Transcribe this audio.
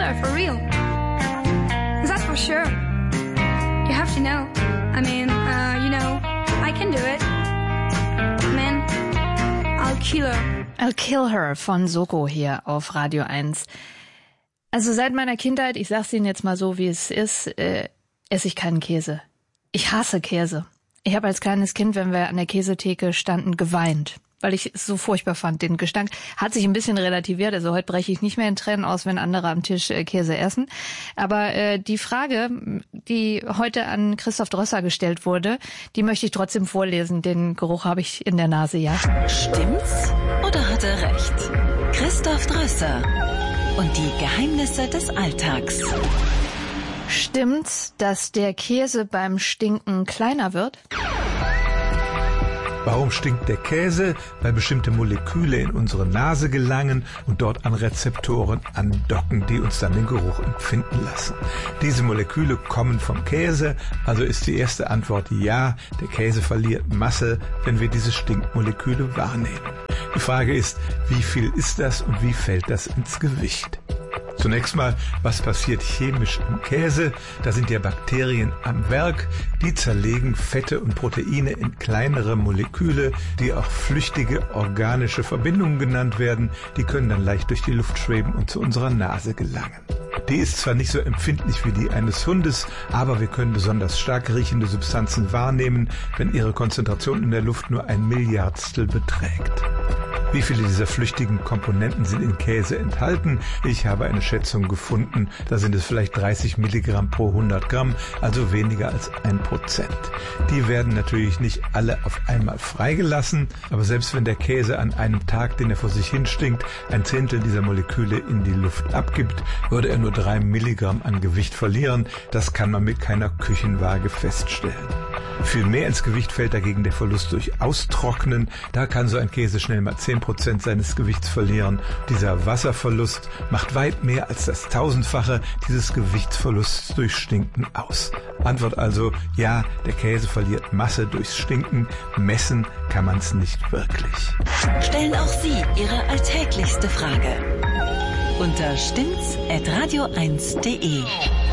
killer, for real. That's for sure. You have to know. I mean, I can do it. Man, I'll kill her. I'll kill her von Soko hier auf Radio 1. Also seit meiner Kindheit, ich sag's Ihnen jetzt mal so, wie es ist, esse ich keinen Käse. Ich hasse Käse. Ich habe als kleines Kind, wenn wir an der Käsetheke standen, geweint, weil ich es so furchtbar fand. Den Gestank hat sich ein bisschen relativiert. Also heute breche ich nicht mehr in Tränen aus, wenn andere am Tisch Käse essen. Aber die Frage, die heute an Christoph Drösser gestellt wurde, die möchte ich trotzdem vorlesen. Den Geruch habe ich in der Nase, ja. Stimmt's oder hat er recht? Christoph Drösser und die Geheimnisse des Alltags. Stimmt's, dass der Käse beim Stinken kleiner wird? Warum stinkt der Käse? Weil bestimmte Moleküle in unsere Nase gelangen und dort an Rezeptoren andocken, die uns dann den Geruch empfinden lassen. Diese Moleküle kommen vom Käse, also ist die erste Antwort ja, der Käse verliert Masse, wenn wir diese Stinkmoleküle wahrnehmen. Die Frage ist, wie viel ist das und wie fällt das ins Gewicht? Zunächst mal, was passiert chemisch im Käse? Da sind ja Bakterien am Werk, die zerlegen Fette und Proteine in kleinere Moleküle, die auch flüchtige organische Verbindungen genannt werden. Die können dann leicht durch die Luft schweben und zu unserer Nase gelangen. Die ist zwar nicht so empfindlich wie die eines Hundes, aber wir können besonders stark riechende Substanzen wahrnehmen, wenn ihre Konzentration in der Luft nur 1/1000 beträgt. Wie viele dieser flüchtigen Komponenten sind in Käse enthalten? Ich habe eine Schätzung gefunden, da sind es vielleicht 30 Milligramm pro 100 Gramm, also weniger als 1%. Die werden natürlich nicht alle auf einmal freigelassen, aber selbst wenn der Käse an einem Tag, den er vor sich hin stinkt, 1/10 dieser Moleküle in die Luft abgibt, würde er nur 3 Milligramm an Gewicht verlieren. Das kann man mit keiner Küchenwaage feststellen. Viel mehr ins Gewicht fällt dagegen der Verlust durch Austrocknen. Da kann so ein Käse schnell mal 10% seines Gewichts verlieren. Dieser Wasserverlust macht weit mehr als das 1000-fache dieses Gewichtsverlusts durch Stinken aus. Antwort also, ja, der Käse verliert Masse durchs Stinken. Messen kann man es nicht wirklich. Stellen auch Sie Ihre alltäglichste Frage unter stimmt's@radio1.de.